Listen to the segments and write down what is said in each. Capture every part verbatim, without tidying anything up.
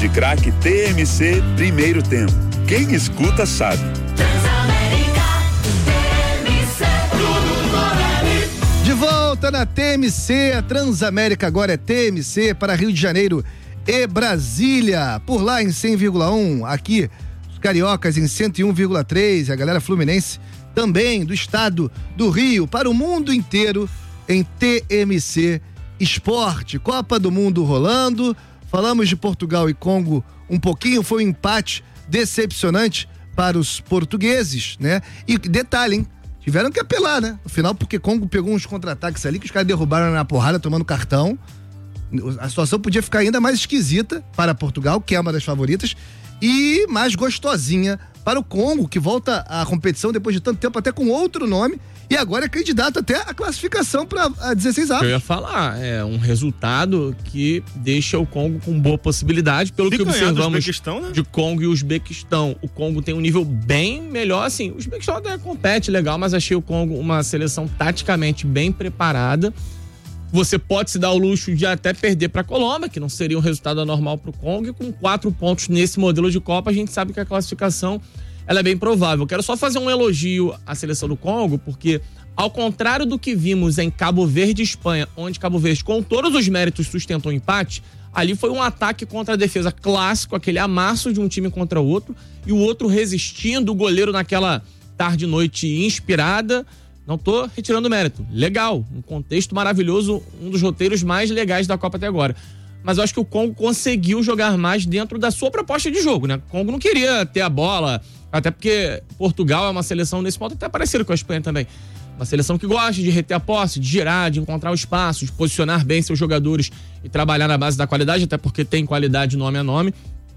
De craque T M C, primeiro tempo. Quem escuta sabe. Transamérica, T M C, tudo Morelli. De volta na T M C, a Transamérica agora é T M C para Rio de Janeiro e Brasília. Por lá em cem vírgula um, aqui os cariocas em cento e um vírgula três, a galera fluminense também do estado do Rio para o mundo inteiro em T M C Esporte. Copa do Mundo rolando, falamos de Portugal e Congo um pouquinho, foi um empate decepcionante para os portugueses, né? E detalhe, hein? Tiveram que apelar, né? No final, porque Congo pegou uns contra-ataques ali que os caras derrubaram na porrada tomando cartão. A situação podia ficar ainda mais esquisita para Portugal, que é uma das favoritas, e mais gostosinha para o Congo, que volta à competição depois de tanto tempo, até com outro nome, e agora é candidato até à classificação para a dezesseis avos. Eu ia falar, é um resultado que deixa o Congo com boa possibilidade, pelo Se que observamos né? de Congo e Uzbequistão. O Congo tem um nível bem melhor, assim, o Uzbequistão até compete legal, mas achei o Congo uma seleção taticamente bem preparada. Você pode se dar o luxo de até perder para a Colômbia, que não seria um resultado anormal para o Congo, e com quatro pontos nesse modelo de Copa, a gente sabe que a classificação ela é bem provável. Quero só fazer um elogio à seleção do Congo, porque ao contrário do que vimos em Cabo Verde e Espanha, onde Cabo Verde, com todos os méritos, sustentou o empate, ali foi um ataque contra a defesa clássico, aquele amasso de um time contra o outro, e o outro resistindo, o goleiro naquela tarde e noite inspirada. Não tô retirando mérito. Legal, um contexto maravilhoso, um dos roteiros mais legais da Copa até agora. Mas eu acho que o Congo conseguiu jogar mais dentro da sua proposta de jogo, né? O Congo não queria ter a bola, até porque Portugal é uma seleção nesse ponto até parecida com a Espanha também. Uma seleção que gosta de reter a posse, de girar, de encontrar o espaço, de posicionar bem seus jogadores e trabalhar na base da qualidade, até porque tem qualidade nome a nome.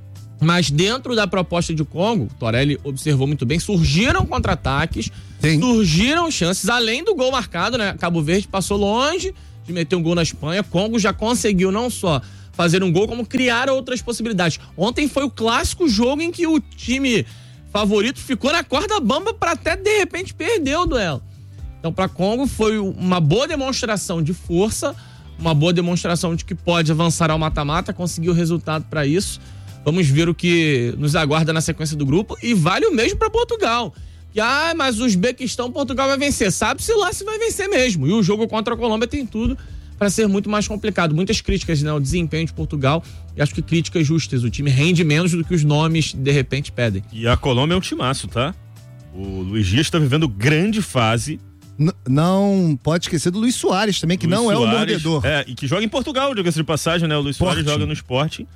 Mas dentro da proposta de Congo, Torelli observou muito bem, surgiram contra-ataques, Sim. surgiram chances, além do gol marcado, né? Cabo Verde passou longe de meter um gol na Espanha, Congo já conseguiu não só fazer um gol, como criar outras possibilidades. Ontem foi o clássico jogo em que o time favorito ficou na corda bamba para até, de repente, perder o duelo. Então, para Congo, foi uma boa demonstração de força, uma boa demonstração de que pode avançar ao mata-mata, conseguiu o resultado para isso. Vamos ver o que nos aguarda na sequência do grupo, e vale o mesmo para Portugal. Que, ah, mas o Uzbequistão, Portugal vai vencer. Sabe-se lá se vai vencer mesmo. E o jogo contra a Colômbia tem tudo para ser muito mais complicado. Muitas críticas, né, ao desempenho de Portugal, e acho que críticas justas. O time rende menos do que os nomes, de repente, pedem. E a Colômbia é um timaço, tá? O Luiz Dias está vivendo grande fase. N- não pode esquecer do Luiz Soares também, que Luiz não Soares, é o mordedor. É, e que joga em Portugal, diga-se de passagem, né? O Luiz Soares joga no Sporting.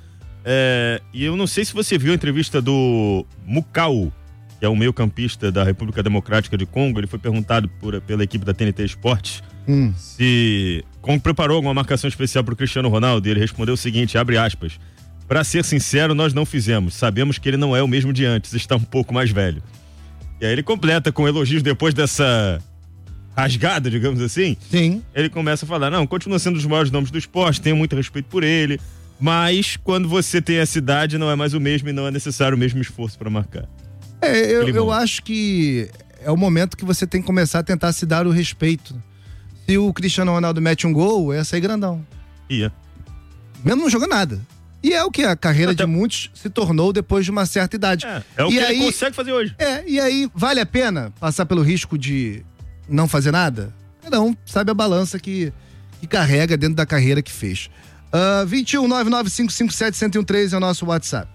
É, e eu não sei se você viu a entrevista do Mukau, que é um meio-campista da República Democrática de Congo. Ele foi perguntado por, pela equipe da T N T Esportes hum. se Congo preparou alguma marcação especial para o Cristiano Ronaldo, e ele respondeu o seguinte, abre aspas: para ser sincero, nós não fizemos. Sabemos que ele não é o mesmo de antes, está um pouco mais velho. E aí ele completa com elogios depois dessa rasgada, digamos assim. Sim. Ele começa a falar, não, continua sendo um dos maiores nomes do esporte, tenho muito respeito por ele, mas quando você tem essa idade não é mais o mesmo e não é necessário o mesmo esforço para marcar. É, eu, eu acho que é o momento que você tem que começar a tentar se dar o respeito. Se o Cristiano Ronaldo mete um gol, é sair grandão. Ia. Mesmo não jogando nada. E é o que a carreira Até... de muitos se tornou depois de uma certa idade. É, é o e que aí, ele consegue fazer hoje. É, e aí vale a pena passar pelo risco de não fazer nada? Cada um sabe a balança que, que carrega dentro da carreira que fez. Uh, vinte e um, nove nove cinco cinco sete, um zero um três é o nosso WhatsApp.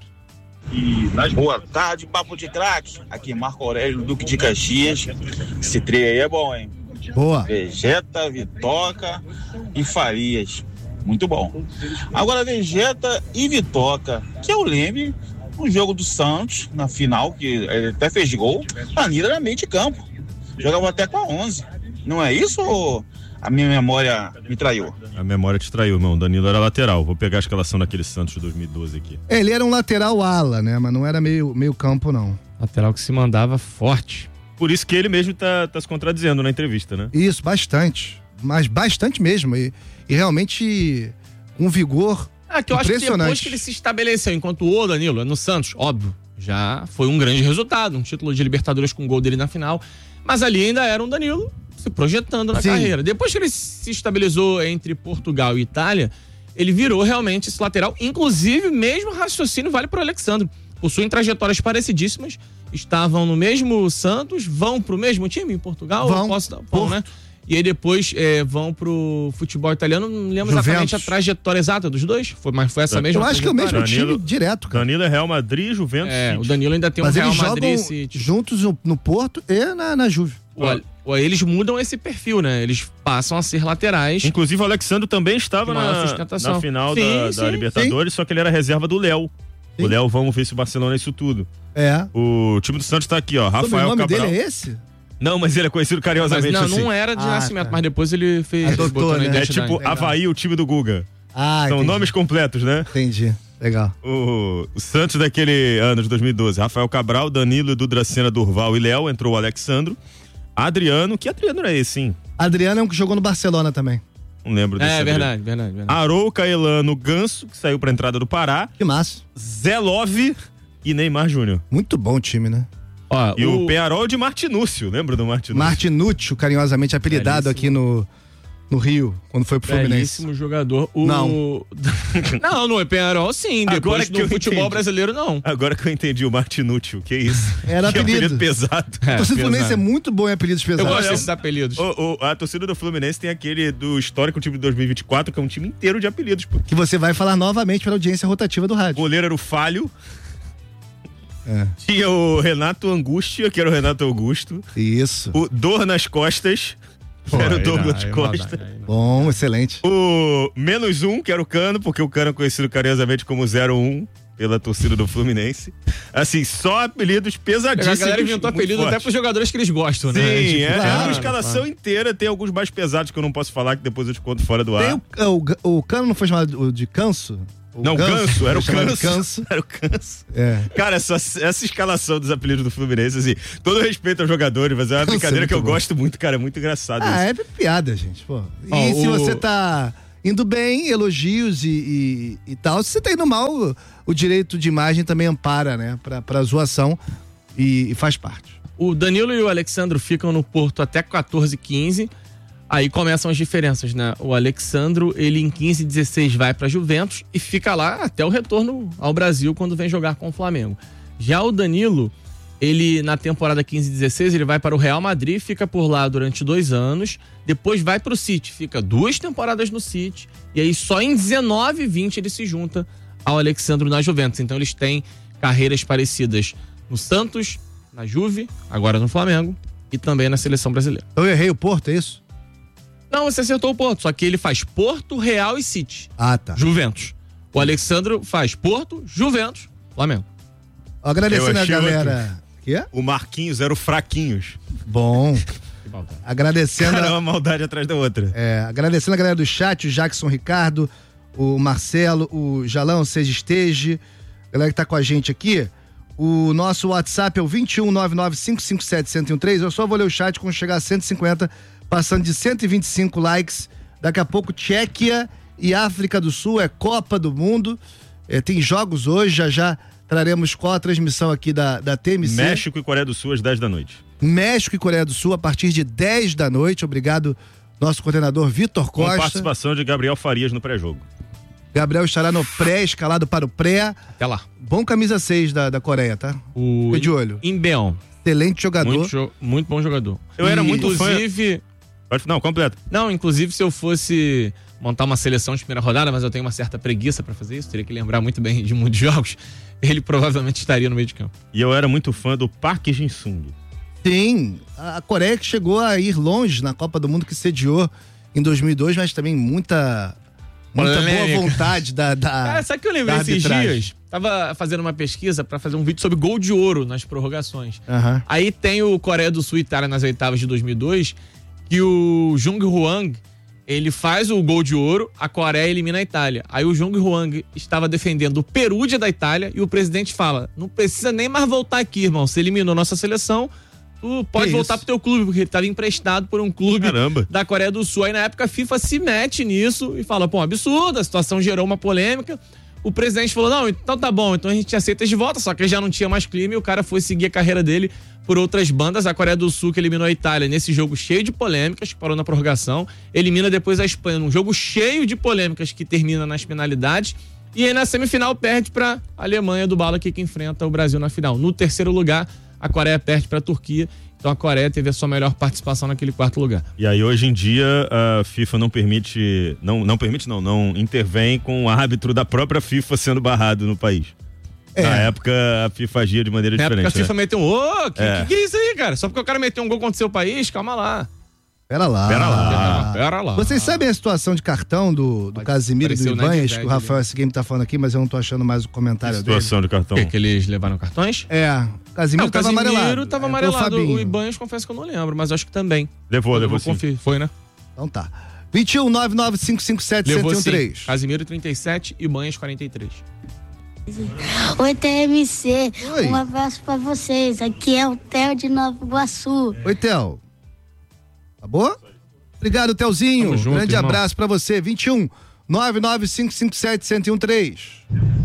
Boa tarde, papo de craque. Aqui é Marco Aurélio, Duque de Caxias. Esse trio aí é bom, hein? Boa. Vegeta, Vitoca e Farias. Muito bom. Agora, Vegeta e Vitoca, que eu lembre, no jogo do Santos, na final, que ele até fez gol, Danilo era meio de campo. Jogava até com a onze. Não é isso ou a minha memória me traiu? A memória te traiu, irmão. Danilo era lateral. Vou pegar a escalação daquele Santos de dois mil e doze aqui. Ele era um lateral ala, né? Mas não era meio, meio campo, não. Lateral que se mandava forte. Por isso que ele mesmo tá, tá se contradizendo na entrevista, né? Isso, bastante. Mas bastante mesmo. E, e realmente um vigor ah, que eu acho que depois que ele se estabeleceu enquanto o Danilo no Santos, óbvio, já foi um grande resultado. Um título de Libertadores com o gol dele na final. Mas ali ainda era um Danilo se projetando na Sim. carreira. Depois que ele se estabilizou entre Portugal e Itália, ele virou realmente esse lateral. Inclusive, mesmo raciocínio vale pro Alexandro. Possuem trajetórias parecidíssimas, estavam no mesmo Santos, vão pro mesmo time em Portugal? Vão. Posso dar, vão, né? E aí depois é, vão pro futebol italiano, não lembro Juventus. exatamente a trajetória exata dos dois, foi, mas foi essa mesma Eu acho que é o mesmo trajetória. time direto, cara. Danilo é Real Madrid, Juventus. É, City. o Danilo ainda tem um Mas Real eles Madrid jogam City. juntos no, no Porto e na, na Juve. O- o- eles mudam esse perfil, né? Eles passam a ser laterais. Inclusive o Alexandre também estava De maior na, sustentação. na final Sim, da, sim, da Libertadores, só que ele era reserva do Léo. Sim. O Léo, vamos ver se o Barcelona é isso tudo. É. O time do Santos tá aqui, ó. O Rafael sobrenome Cabral. dele é esse? Não, mas ele é conhecido Mas carinhosamente não, assim. não era de Ah, nascimento, tá. mas depois ele fez. Adotou, botou na né? É identidade. tipo Legal. Havaí, o time do Guga. Ah, São entendi. nomes completos, né? Entendi. Legal. O, o Santos daquele ano de dois mil e doze. Rafael Cabral, Danilo, Edu Dracena, Durval e Léo. Entrou o Alexandro. Adriano. Que Adriano era esse, hein? Adriano é um que jogou no Barcelona também. Não lembro desse É Adriano. verdade, verdade, verdade. Arouca, Elano, Ganso, que saiu pra entrada do Pará. Que massa. Zé Love e Neymar Júnior. Muito bom o time, né? Ó, E o, o Pearol de Martinúcio, lembra do Martinúcio? Martinúcio, carinhosamente apelidado aqui no, no Rio, quando foi pro Fluminense. belíssimo jogador. O... Não. não, no Penharol sim. Agora Depois que no eu futebol entendi. brasileiro, não. Agora que eu entendi o Martinúcio, que isso? Era que apelido. pesado. A torcida do Fluminense é pesado. muito boa em apelidos Eu pesados. gosto desses apelidos. O, o- a torcida do Fluminense tem aquele do histórico time de dois mil e vinte e quatro, que é um time inteiro de apelidos. Pô. Que você vai falar novamente para a audiência rotativa do O rádio. goleiro era o Falho. É. Tinha o Renato Angústia, que era o Renato Augusto. Isso. O Dor nas Costas, Pô, era o aí Douglas não, aí Costa. maldade, aí não. Bom, excelente. O Menos Um, que era o Cano, porque o Cano é conhecido carinhosamente como zero um pela torcida do Fluminense. Assim, só apelidos A pesadíssimos. galera inventou muito apelido até fortes. pros jogadores que eles gostam, Sim, né? é, Tipo, é claro, uma escalação inteira. Tem alguns mais pesados que eu não posso falar, que depois eu te conto fora do ar. Tem o, o, o Cano não foi chamado de Canso? O Não, Ganso, era o foi chamado de Canso. Canso. Era o Canso. É. Cara, essa, essa escalação dos apelidos do Fluminense, assim, todo respeito aos jogadores, mas é uma Canso é brincadeira muito que eu bom. gosto muito, cara, é muito engraçado Ah, isso. é piada, gente. Pô. E Ó, se o- você tá indo bem, elogios e, e, e tal, se você tá indo mal, o, o direito de imagem também ampara, né? Pra, pra zoação e, e faz parte. O Danilo e o Alexandro ficam no Porto até quatorze, quinze. Aí começam as diferenças, né? O Alexandro, ele em quinze e dezesseis vai pra Juventus e fica lá até o retorno ao Brasil quando vem jogar com o Flamengo. Já o Danilo, ele na temporada quinze e dezesseis, ele vai para o Real Madrid, fica por lá durante dois anos, depois vai pro City, fica duas temporadas no City, e aí só em dezenove e vinte ele se junta ao Alexandro na Juventus. Então eles têm carreiras parecidas no Santos, na Juve, agora no Flamengo e também na seleção brasileira. Eu errei o Porto, é isso? Não, você acertou o Porto, só que ele faz Porto, Real e City. Ah, tá. Juventus. O Alexandro faz Porto, Juventus, Flamengo. Agradecendo Eu a achei galera. Que é? O Marquinhos era o Fraquinhos. Bom. Agradecendo. Cara, é a- uma maldade atrás da outra. É, agradecendo a galera do chat, o Jackson Ricardo, o Marcelo, o Jalão, seja esteja, a galera que tá com a gente aqui. O nosso WhatsApp é o dois um nove nove cinco cinco sete um zero um três. Eu só vou ler o chat quando chegar a cento e cinquenta, passando de cento e vinte e cinco likes. Daqui a pouco, Tchequia e África do Sul, é Copa do Mundo. É, tem jogos hoje, já já traremos qual a transmissão aqui da, da T M C. México e Coreia do Sul às dez da noite. México e Coreia do Sul a partir de dez da noite. Obrigado, nosso coordenador Vitor Com Costa. participação de Gabriel Farias no pré-jogo. Gabriel estará no pré, escalado para o pré. Até lá. Bom camisa seis da, da Coreia, tá? O Fica de olho. Imbeon. Excelente jogador. Muito, jo- muito bom jogador. Eu era muito fã- Inclusive, Pode- Não, completo. não, inclusive se eu fosse montar uma seleção de primeira rodada, mas eu tenho uma certa preguiça pra fazer isso, teria que lembrar muito bem de muitos jogos, ele provavelmente estaria no meio de campo. E eu era muito fã do Park Jin-sung. Sim, a a Coreia que chegou a ir longe na Copa do Mundo que sediou em dois mil e dois, mas também muita, muita boa Polêmica. vontade da, da Cara, sabe o que eu lembrei da esses arbitragem. dias? Tava fazendo uma pesquisa pra fazer um vídeo sobre gol de ouro nas prorrogações. Aham. Aí tem o Coreia do Sul e Itália nas oitavas de dois mil e dois, que o Jung Hwang, ele faz o gol de ouro, a Coreia elimina a Itália. Aí o Jung Hwang estava defendendo o Perúdia da Itália e o presidente fala, não precisa nem mais voltar aqui, irmão, você eliminou nossa seleção, tu pode Que voltar isso? pro teu clube, porque ele estava emprestado por um clube Caramba. da Coreia do Sul. Aí na época a FIFA se mete nisso e fala, pô, absurdo, a situação gerou uma polêmica. o presidente falou, não, então tá bom, então a gente aceita de volta, só que já não tinha mais clima e o cara foi seguir a carreira dele por outras bandas. A Coreia do Sul, que eliminou a Itália nesse jogo cheio de polêmicas, que parou na prorrogação, elimina depois a Espanha num jogo cheio de polêmicas que termina nas penalidades, e aí na semifinal perde pra Alemanha do Bala, que enfrenta o Brasil na final. No terceiro lugar, a Coreia perde pra Turquia. Então a Coreia teve a sua melhor participação naquele quarto lugar. E aí hoje em dia a FIFA não permite, não, não permite não, não intervém com o árbitro da própria FIFA sendo barrado no país. É. Na época a FIFA agia de maneira Na diferente. época a FIFA né? meteu um, ô, que, É. que que é isso aí, cara? Só porque o cara meteu um gol contra o seu país, calma lá. Pera lá. Pera lá. Pera lá. Vocês sabem a situação de cartão do, do Pode Casimiro e do parecer o Ibanez, Nedved que o Rafael S. Game tá falando aqui, mas eu não tô achando mais o comentário dele. Situação de cartão. Que, que eles levaram cartões? É, o Casimiro Não, o tava Casimiro amarelado. tava É, amarelado. o Fabinho. O Ibanez, confesso que eu não lembro, mas acho que também. Levou, Eu levou vou sim. conferir. Foi, né? Então tá. vinte e um, nove nove cinco cinco sete, Levou um sim. três. Casimiro trinta e sete e Ibanez quarenta e três. Oi, T M C. Oi. Um abraço pra vocês. Aqui é o Theo de Nova Iguaçu. Oi, Theo. Tá boa? Obrigado, Telzinho. Tamo junto, Grande irmão. abraço pra você. vinte e um, nove nove cinco cinco sete, um três.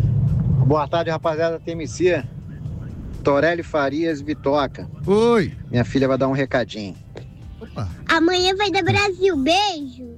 Boa tarde, rapaziada da T M C. Torelli Farias Vitoca. Oi. Minha filha vai dar um recadinho. Opa, Amanhã vai dar Brasil. Beijo.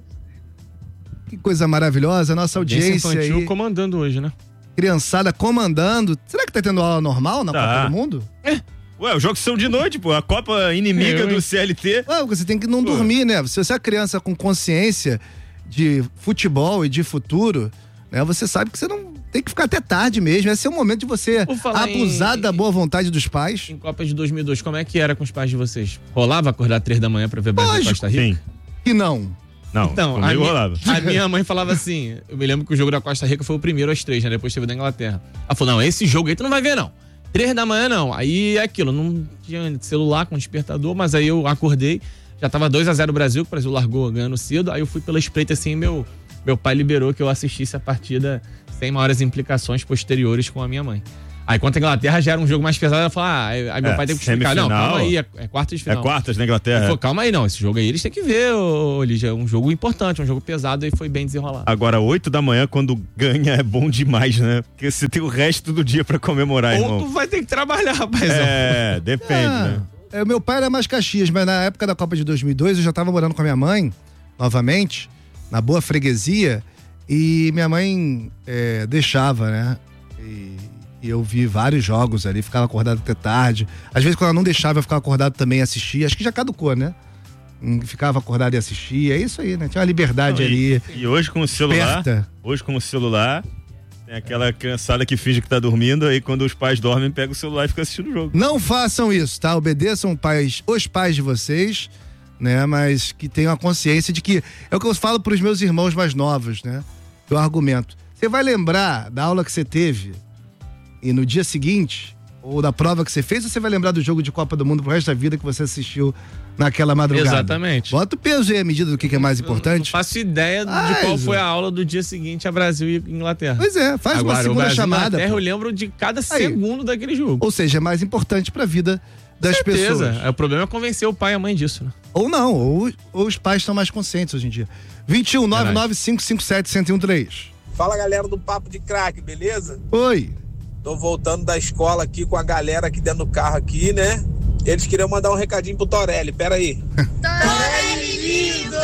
que coisa maravilhosa. Nossa audiência infantil aí. comandando hoje, né? Criançada comandando. Será que tá tendo aula normal na Tá. Copa do Mundo? Ué, os jogos são de noite, pô. A Copa inimiga Eu, hein? do C L T. Ah, você tem que não Pô. dormir, né? Se você é criança com consciência de futebol e de futuro, né? Você sabe que você não tem que ficar até tarde mesmo. Esse é o momento de você Por falar abusar em- da boa vontade dos pais. Em Copa de dois mil e dois, como é que era com os pais de vocês? Rolava acordar três da manhã pra ver Brasil e Lógico. Costa Rica? Sim. Que não. Não, Então, a comigo minha, rolava. a minha mãe falava assim, eu me lembro que o jogo da Costa Rica foi o primeiro às três, né? Depois teve o da Inglaterra. Ela falou, não, esse jogo aí tu não vai ver, não. Três da manhã, não. Aí é aquilo, não tinha celular com despertador, mas aí eu acordei, já tava dois a zero Brasil, que o Brasil largou ganhando cedo, aí eu fui pela espreita assim, meu, meu pai liberou que eu assistisse a partida sem maiores implicações posteriores com a minha mãe. Aí quanto a Inglaterra já era um jogo mais pesado, ela falou, ah, aí meu É, pai teve que explicar, não, semifinal. calma aí, é, é quarta de É final. quartas na Ele Inglaterra. falou, calma aí, não, esse jogo aí eles têm que ver, ô, Lígia, é um jogo importante, um jogo pesado, e foi bem desenrolado. Agora, oito da manhã, quando ganha, é bom demais, né? Porque você tem o resto do dia pra comemorar, Ou irmão. tu vai ter que trabalhar, rapaz. É, depende, Ah, né? é, o meu pai era mais Caxias, mas na época da Copa de dois mil e dois eu já tava morando com a minha mãe, novamente, na boa freguesia, e minha mãe é, deixava, né? E, e eu vi vários jogos ali, ficava acordado até tarde. Às vezes, quando ela não deixava, eu ficava acordado também e assistia. Acho que já caducou, né? Hum, Ficava acordado e assistia. É isso aí, né? Tinha uma liberdade Não, ali. e, e hoje com o celular, Esperta. hoje com o celular, tem aquela criançada que finge que tá dormindo, aí quando os pais dormem, pega o celular e fica assistindo o jogo. Não façam isso, tá? Obedeçam pais, os pais de vocês, né? Mas que tenham a consciência de que é o que eu falo pros meus irmãos mais novos, né? Eu argumento. Você vai lembrar da aula que você teve e no dia seguinte, ou da prova que você fez, ou você vai lembrar do jogo de Copa do Mundo pro resto da vida que você assistiu naquela madrugada? Exatamente. Bota o peso aí à medida do que, que é mais Não importante. faço ideia de Ah, qual isso. foi a aula do dia seguinte a Brasil e Inglaterra. Pois é, faz Agora, uma o segunda Brasil e chamada. Inglaterra, pô. eu lembro de cada Aí. segundo daquele jogo. Ou seja, é mais importante pra vida das Certeza. pessoas. É, o problema é convencer o pai e a mãe disso, né? Ou não, ou, ou os pais estão mais conscientes hoje em dia. vinte e um, nove nove cinco cinco sete, um um três. Fala, galera do Papo de Craque, beleza? Oi. Tô voltando da escola aqui com a galera aqui dentro do carro aqui, né? Eles queriam mandar um recadinho pro Torelli, pera aí. Torelli lindo!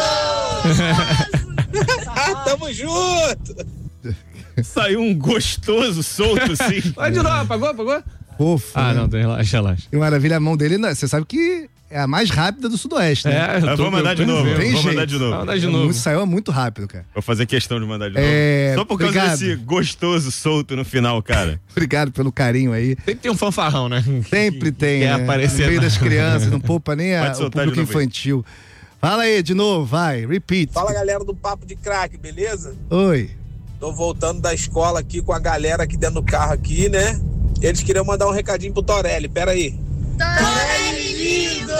Tamo junto! Saiu um gostoso solto, assim. Vai de novo, apagou, apagou? Fofo. Ah, né? não, tem, relaxa, relaxa. Que maravilha, a mão dele, né? Você sabe que é a mais rápida do Sudoeste, né? É, eu Eu tô- vou mandar eu de tô novo, vendo. Tem vou jeito. mandar de novo. Vai mandar de É novo. muito- saiu muito rápido, cara. Vou fazer questão de mandar de novo. É, Só por causa obrigado. desse gostoso solto no final, cara. Obrigado pelo carinho aí. Sempre tem um fanfarrão, né? Sempre tem, Quer né? aparecer No meio na- das crianças, não poupa nem a, Pode o soltar de público novo aí. infantil. Fala aí, de novo, vai, repeat. Fala, galera do Papo de Craque, beleza? Oi. Tô voltando da escola aqui com a galera aqui dentro do carro aqui, né? Eles queriam mandar um recadinho pro Torelli, pera aí. Torelli lindo!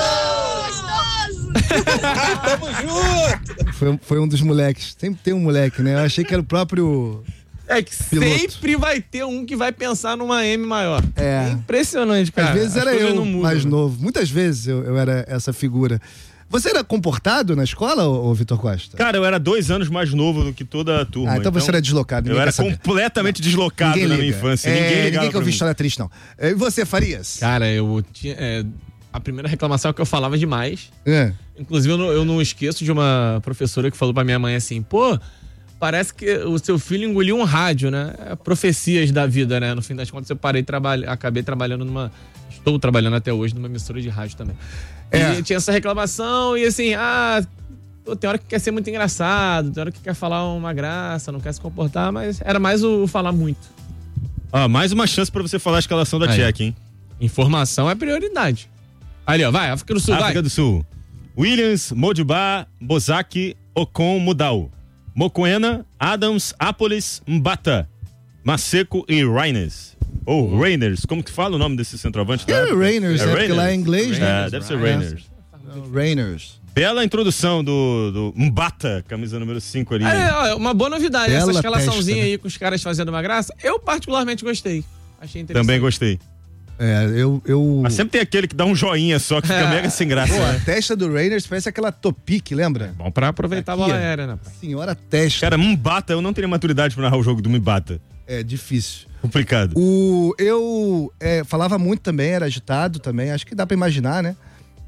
Tamo junto! Foi, foi um dos moleques. Sempre tem um moleque, né? Eu achei que era o próprio... É que Piloto. sempre vai ter um que vai pensar numa M maior. É. Impressionante, cara. Às vezes As era coisas eu, não mudam, mais né? novo. Muitas vezes eu, eu era essa figura. Você era comportado na escola, ô, ô Vitor Costa? Cara, eu era dois anos mais novo do que toda a turma. Ah, então, então você era deslocado. Eu era completamente deslocado ninguém na liga. minha infância. É, ninguém ligava ninguém que eu pra vi mim. história triste, não. E você, Farias? Cara, eu tinha. É, a primeira reclamação é que eu falava demais. É. Inclusive, eu não, eu não esqueço de uma professora que falou pra minha mãe assim: pô, parece que o seu filho engoliu um rádio, né? É profecias da vida, né? No fim das contas, eu parei trabalhar, acabei trabalhando numa. Estou trabalhando até hoje numa emissora de rádio também. É. E tinha essa reclamação e assim, ah. Pô, tem hora que quer ser muito engraçado, tem hora que quer falar uma graça, não quer se comportar, mas era mais o falar muito. Ah, mais uma chance pra você falar a escalação da Aí. Tcheca, hein? Informação é prioridade. Ali, ó, vai, África do Sul, África vai. do Sul. Williams, Modiba, Bozak, Ocon, Mudal. Mokoena, Adams, Apolis, Mbata, Masseco e Reyners. Ou oh, Reyners, como que fala o nome desse centroavante? É Reyners, é, é porque lá é inglês, né? É, deve ser Reyners. Reyners. Bela introdução do, do Mbata, camisa número cinco ali. É, ó, uma boa novidade, Bela essa escalaçãozinha testa, né? aí com os caras fazendo uma graça, eu particularmente gostei. Achei interessante. Também gostei. É, eu... eu... Mas sempre tem aquele que dá um joinha só, que fica É. mega sem graça. Pô, né? a testa do Reyners parece aquela Topic, lembra? Bom pra aproveitar Aqui, a bola ó. aérea, né? pai? Senhora testa. Cara, Mbata, eu não teria maturidade pra narrar o jogo do Mbata. É difícil. Complicado. O, eu é, falava muito também, era agitado também, acho que dá pra imaginar, né?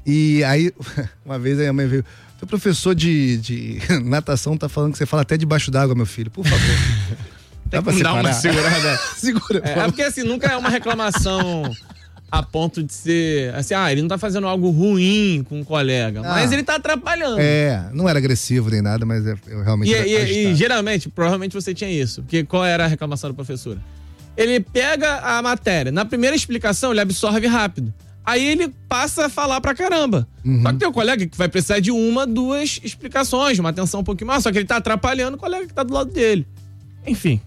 E aí, uma vez a minha mãe veio, teu professor de, de natação tá falando que você fala até debaixo d'água, meu filho, por favor. Tem que dar uma segurada. Segura, por É, é favor. porque assim, nunca é uma reclamação a ponto de ser, assim, ah, ele não tá fazendo algo ruim com um colega, Ah. mas ele tá atrapalhando. É, não era agressivo nem nada, mas é- eu realmente E, era e- e agitado. geralmente, provavelmente você tinha isso. Porque qual era a reclamação do professor? Ele pega a matéria, na primeira explicação ele absorve rápido. Aí ele passa a falar pra caramba. Uhum. Só que tem um colega que vai precisar de uma, duas explicações, uma atenção um pouquinho mais, só que ele tá atrapalhando o colega que tá do lado dele. Enfim,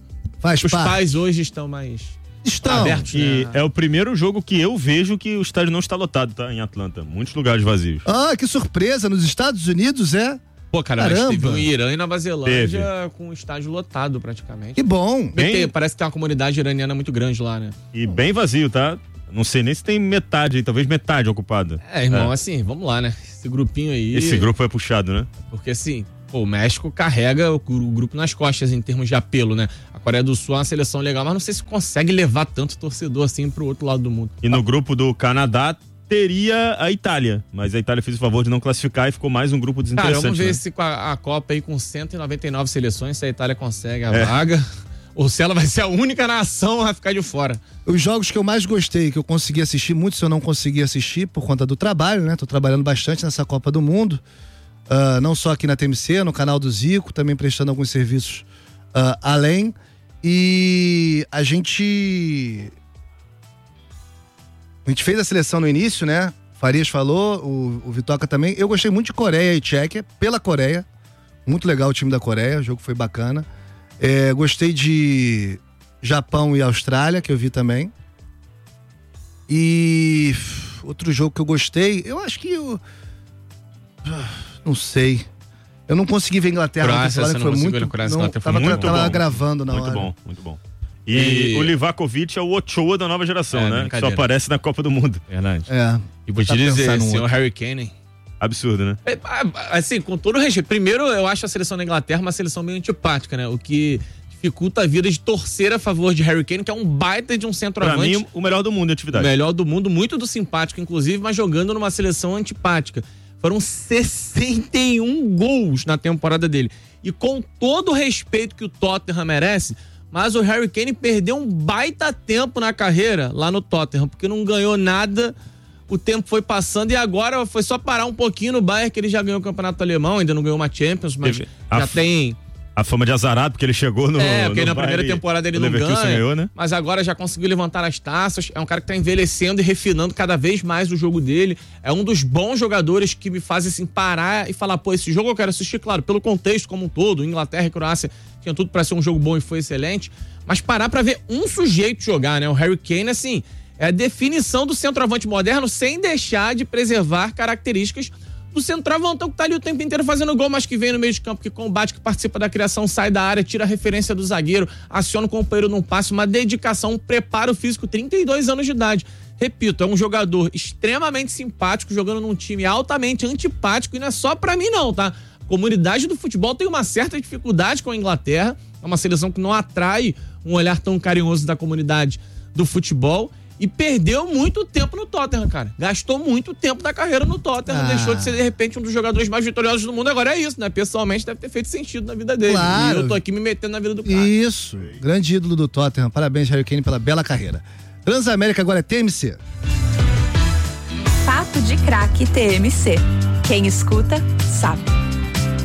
Faz os parte. pais hoje estão mais Estão. abertos. E né? é o primeiro jogo que eu vejo que o estádio não está lotado, tá? Em Atlanta. Muitos lugares vazios. Ah, que surpresa, nos Estados Unidos, é? Pô, cara, mas Caramba. teve um Irã e Nova Zelândia Teve. com o estádio lotado praticamente. Que bom. Bem- Tem- parece que tem uma comunidade iraniana muito grande lá, né? E bem vazio, tá? Não sei nem se tem metade, talvez metade ocupada. É, irmão, É. assim, vamos lá, né? Esse grupinho aí. Esse grupo é puxado, né? Porque assim, pô, o México carrega o, o grupo nas costas em termos de apelo, né? A Coreia do Sul é uma seleção legal, mas não sei se consegue levar tanto torcedor assim pro outro lado do mundo. E no grupo do Canadá teria a Itália, mas a Itália fez o favor de não classificar e ficou mais um grupo Cara, desinteressante. vamos ver né? se com a, a Copa aí com cento e noventa e nove seleções, se a Itália consegue a É. vaga, ou se ela vai ser a única nação a ficar de fora. Os jogos que eu mais gostei, que eu consegui assistir, muitos eu não consegui assistir por conta do trabalho, né? Tô trabalhando bastante nessa Copa do Mundo. Ah, não só aqui na T M C, no canal do Zico, também prestando alguns serviços ah, além. E a gente. A gente fez a seleção no início, né? Farias falou, o, o Vitoca também. Eu gostei muito de Coreia e Tchequia, pela Coreia. Muito legal o time da Coreia, o jogo foi bacana. É, gostei de Japão e Austrália, que eu vi também. E outro jogo que eu gostei, eu acho que eu. Não sei. Eu não consegui ver Inglaterra. Croácia, ontem, falaram você que não foi conseguiu muito, ver a Croácia, não, Inglaterra foi tava, muito tava bom. gravando na Muito hora. bom, muito bom. E, E- o Livakovic é o Ochoa da nova geração, É, né? Que só brincadeira. aparece na Copa do Mundo. Verdade. É. E vou te Tá dizer, pensando senhor outro. Harry Kane, hein? Absurdo, né? É, assim, com todo o respeito. Primeiro, eu acho a seleção da Inglaterra uma seleção meio antipática, né? O que dificulta a vida de torcer a favor de Harry Kane, que é um baita de um Pra centroavante. mim, o melhor do mundo em O atividade. melhor do mundo, muito do simpático, inclusive, mas jogando numa seleção antipática. Foram sessenta e um gols na temporada dele. E com todo o respeito que o Tottenham merece, mas o Harry Kane perdeu um baita tempo na carreira lá no Tottenham, porque não ganhou nada, o tempo foi passando e agora foi só parar um pouquinho no Bayern, que ele já ganhou o campeonato alemão, ainda não ganhou uma Champions, mas Teve já a- tem... A fama de azarado, porque ele chegou no. É, porque no na primeira Bayern, temporada ele o não Leverkusen ganha, ganhou, né? mas agora já conseguiu levantar as taças. É um cara que tá envelhecendo e refinando cada vez mais o jogo dele. É um dos bons jogadores que me fazem assim parar e falar, pô, esse jogo eu quero assistir, claro, pelo contexto como um todo. Inglaterra e Croácia tinha tudo pra ser um jogo bom e foi excelente. Mas parar pra ver um sujeito jogar, né? O Harry Kane, assim, é a definição do centroavante moderno sem deixar de preservar características do centroavantão que tá ali o tempo inteiro fazendo gol, mas que vem no meio de campo, que combate, que participa da criação, sai da área, tira a referência do zagueiro, aciona o companheiro num passe, uma dedicação, um preparo físico, trinta e dois anos de idade. Repito, é um jogador extremamente simpático, jogando num time altamente antipático, e não é só pra mim não, tá? A comunidade do futebol tem uma certa dificuldade com a Inglaterra, é uma seleção que não atrai um olhar tão carinhoso da comunidade do futebol, e perdeu muito tempo no Tottenham, cara. Gastou muito tempo da carreira no Tottenham, ah. deixou de ser, de repente, um dos jogadores mais vitoriosos do mundo. Agora é isso, né? Pessoalmente deve ter feito sentido na vida dele. Claro. E eu tô aqui me metendo na vida do cara. Isso, grande ídolo do Tottenham. Parabéns, Harry Kane, pela bela carreira. Transamérica agora é T M C. Papo de Craque T M C. Quem escuta, sabe.